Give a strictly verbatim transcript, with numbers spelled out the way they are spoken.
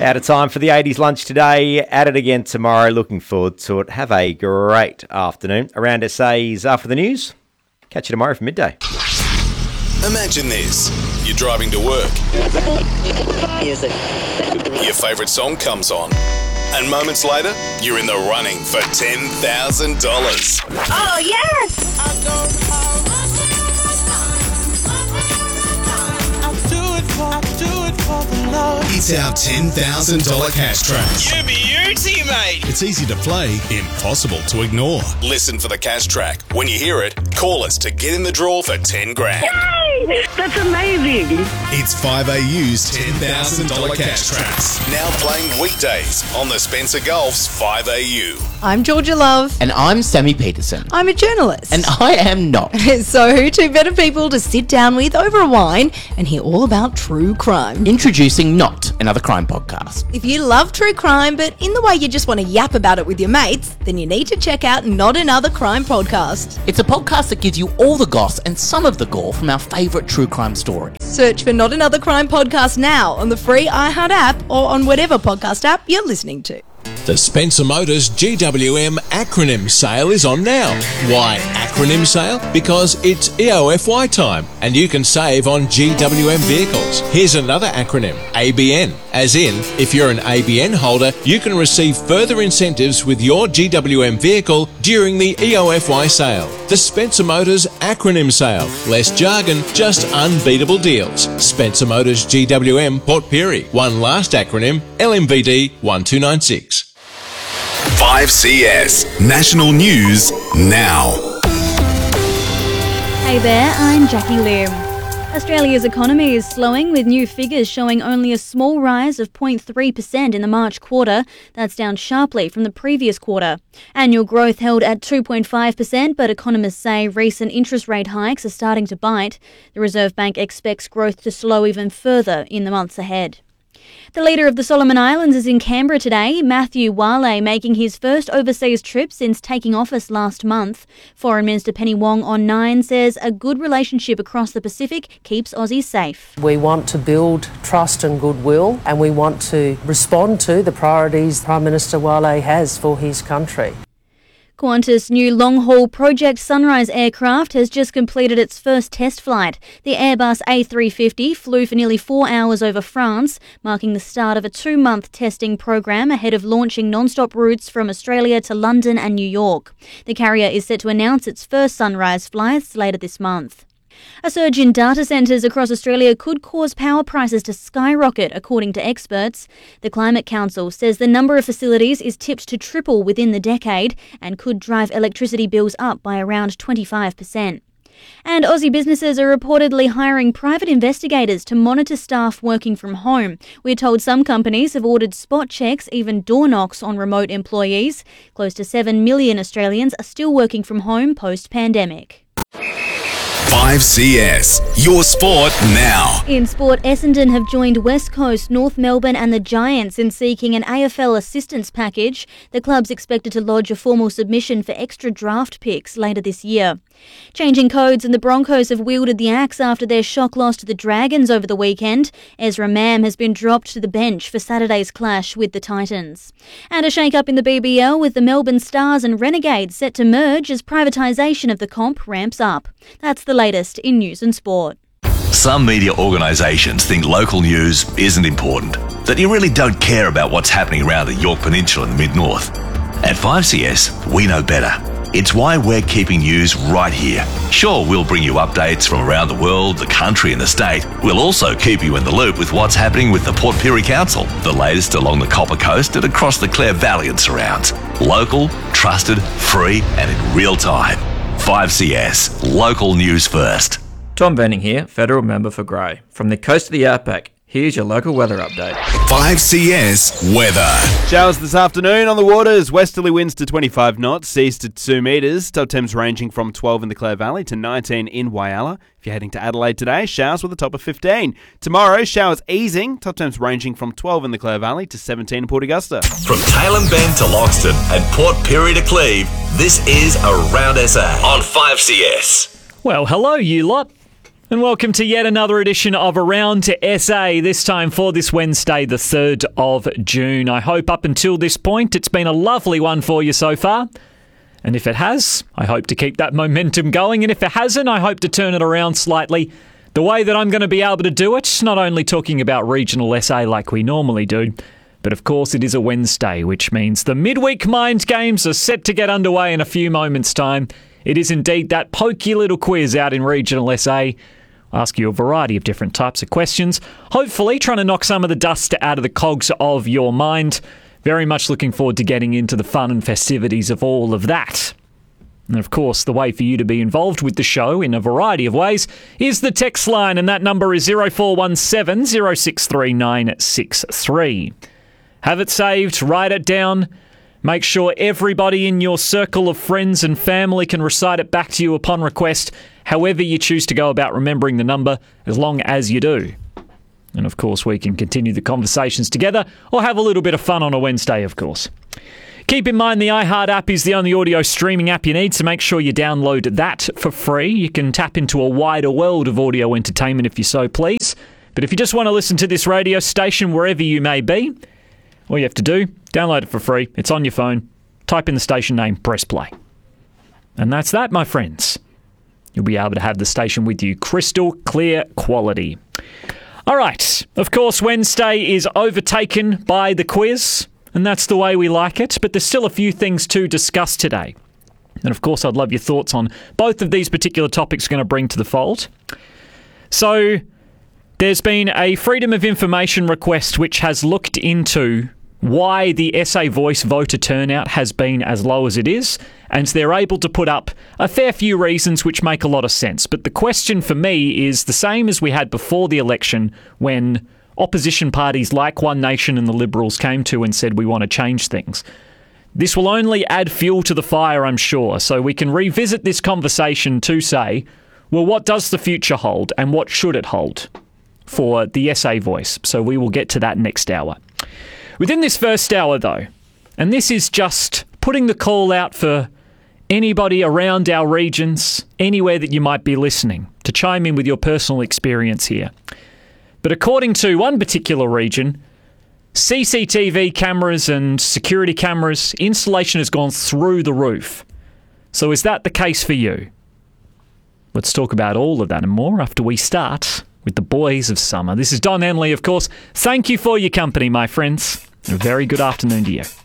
Out of time for the eighties lunch today. At it again tomorrow. Looking forward to it. Have a great afternoon. Around S A's After the News. Catch you tomorrow for midday. Imagine this. You're driving to work. Your favourite song comes on. And moments later, you're in the running for ten thousand dollars. Oh, yes! It's our ten thousand dollars cash track. You beauty, mate. It's easy to play, impossible to ignore. Listen for the cash track. When you hear it, call us to get in the draw for ten grand. Yay! That's amazing. It's five A U's ten thousand dollars cash tracks. Now playing weekdays on the Spencer Golf's five A U. I'm Georgia Love. And I'm Sammy Peterson. I'm a journalist. And I am not. So who two better people to sit down with over a wine and hear all about true crime? Introducing Not, another crime podcast. If you love true crime, but in the way you just want to yap about it with your mates, then you need to check out Not Another Crime Podcast. It's a podcast that gives you all the goss and some of the gore from our favourite true crime stories. Search for Not Another Crime Podcast now on the free iHeart app or on whatever podcast app you're listening to. The Spencer Motors G W M acronym sale is on now. Why acronym sale? Because it's E O F Y time and you can save on G W M vehicles. Here's another acronym, A B N. As in, if you're an A B N holder, you can receive further incentives with your G W M vehicle during the E O F Y sale. The Spencer Motors acronym sale. Less jargon, just unbeatable deals. Spencer Motors G W M Port Pirie. One last acronym, L M V D one two nine six. five C S National News Now. Hey there, I'm Jackie Lim. Australia's economy is slowing, with new figures showing only a small rise of zero point three percent in the March quarter. That's down sharply from the previous quarter. Annual growth held at two point five percent, but economists say recent interest rate hikes are starting to bite. The Reserve Bank expects growth to slow even further in the months ahead. The leader of the Solomon Islands is in Canberra today, Matthew Wale, making his first overseas trip since taking office last month. Foreign Minister Penny Wong on Nine says a good relationship across the Pacific keeps Aussies safe. We want to build trust and goodwill, and we want to respond to the priorities Prime Minister Wale has for his country. Qantas' new long-haul Project Sunrise aircraft has just completed its first test flight. The Airbus A three fifty flew for nearly four hours over France, marking the start of a two-month testing program ahead of launching non-stop routes from Australia to London and New York. The carrier is set to announce its first Sunrise flights later this month. A surge in data centres across Australia could cause power prices to skyrocket, according to experts. The Climate Council says the number of facilities is tipped to triple within the decade and could drive electricity bills up by around twenty-five percent. And Aussie businesses are reportedly hiring private investigators to monitor staff working from home. We're told some companies have ordered spot checks, even door knocks on remote employees. Close to seven million Australians are still working from home post-pandemic. five C S, your sport now. In sport, Essendon have joined West Coast, North Melbourne and the Giants in seeking an A F L assistance package. The club's expected to lodge a formal submission for extra draft picks later this year. Changing codes, and the Broncos have wielded the axe after their shock loss to the Dragons over the weekend. Ezra Mam has been dropped to the bench for Saturday's clash with the Titans. And a shake-up in the B B L, with the Melbourne Stars and Renegades set to merge as privatisation of the comp ramps up. That's the latest in news and sport. Some media organisations think local news isn't important, that you really don't care about what's happening around the Yorke Peninsula in the mid-north. At five C S, we know better. It's why we're keeping news right here. Sure, we'll bring you updates from around the world, the country and the state. We'll also keep you in the loop with what's happening with the Port Pirie Council, the latest along the Copper Coast and across the Clare Valley and surrounds. Local, trusted, free and in real time. five C S, local news first. Tom Venning here, Federal Member for Grey. From the coast of the Outback, here's your local weather update. five C S weather. Showers this afternoon on the waters. Westerly winds to twenty-five knots, seas to two metres. Top temps ranging from twelve in the Clare Valley to nineteen in Whyalla. If you're heading to Adelaide today, showers with a top of fifteen. Tomorrow, showers easing. Top temps ranging from twelve in the Clare Valley to seventeen in Port Augusta. From Tailem Bend to Loxton and Port Pirie to Cleve, this is Around S A on five C S. Well, hello, you lot. And welcome to yet another edition of Around to S A, this time for this Wednesday, the third of June. I hope up until this point it's been a lovely one for you so far. And if it has, I hope to keep that momentum going. And if it hasn't, I hope to turn it around slightly. The way that I'm going to be able to do it, not only talking about regional S A like we normally do, but of course it is a Wednesday, which means the midweek mind games are set to get underway in a few moments' time. It is indeed that pokey little quiz out in regional S A. I'll ask you a variety of different types of questions, hopefully trying to knock some of the dust out of the cogs of your mind. Very much looking forward to getting into the fun and festivities of all of that. And of course, the way for you to be involved with the show in a variety of ways is the text line, and that number is zero four one seven, zero six three nine six three. Have it saved, write it down. Make sure everybody in your circle of friends and family can recite it back to you upon request, however you choose to go about remembering the number, as long as you do. And of course, we can continue the conversations together or have a little bit of fun on a Wednesday, of course. Keep in mind the iHeart app is the only audio streaming app you need, so make sure you download that for free. You can tap into a wider world of audio entertainment if you so please. But if you just want to listen to this radio station wherever you may be, all you have to do, download it for free. It's on your phone. Type in the station name, press play. And that's that, my friends. You'll be able to have the station with you. Crystal clear quality. All right. Of course, Wednesday is overtaken by the quiz, and that's the way we like it. But there's still a few things to discuss today. And of course, I'd love your thoughts on both of these particular topics we're going to bring to the fold. So there's been a Freedom of Information request which has looked into why the S A Voice voter turnout has been as low as it is, and they're able to put up a fair few reasons which make a lot of sense. But the question for me is the same as we had before the election, when opposition parties like One Nation and the Liberals came to and said we want to change things. This will only add fuel to the fire, I'm sure, so we can revisit this conversation to say, well, what does the future hold and what should it hold for the S A Voice? So we will get to that next hour. Within this first hour, though, and this is just putting the call out for anybody around our regions, anywhere that you might be listening, to chime in with your personal experience here. But according to one particular region, C C T V cameras and security cameras installation has gone through the roof. So is that the case for you? Let's talk about all of that and more after we start with the boys of summer. This is Don Henley, of course. Thank you for your company, my friends. A very good afternoon to you.